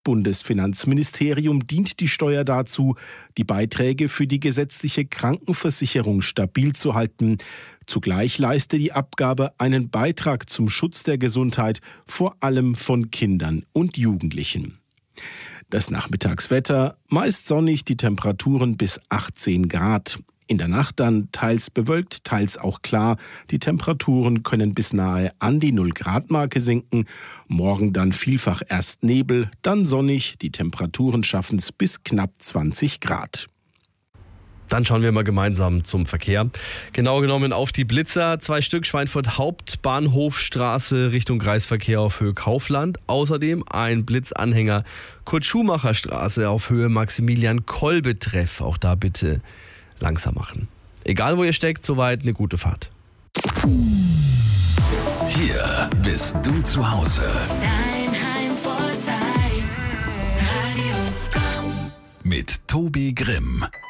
Bundesfinanzministerium dient die Steuer dazu, die Beiträge für die gesetzliche Krankenversicherung stabil zu halten. Zugleich leiste die Abgabe einen Beitrag zum Schutz der Gesundheit, vor allem von Kindern und Jugendlichen. Das Nachmittagswetter: meist sonnig, die Temperaturen bis 18 Grad. In der Nacht dann teils bewölkt, teils auch klar. Die Temperaturen können bis nahe an die 0-Grad-Marke sinken. Morgen dann vielfach erst Nebel, dann sonnig. Die Temperaturen schaffen es bis knapp 20 Grad. Dann schauen wir mal gemeinsam zum Verkehr. Genau genommen auf die Blitzer. 2 Stück, Schweinfurt Hauptbahnhofstraße Richtung Kreisverkehr auf Höhe Kaufland. Außerdem ein Blitzanhänger Kurt-Schumacher-Straße auf Höhe Maximilian-Kolbe-Treff. Auch da bitte langsam machen. Egal wo ihr steckt, soweit eine gute Fahrt. Hier bist du zu Hause. Dein Heimvorteil. Radio Komm. Mit Tobi Grimm.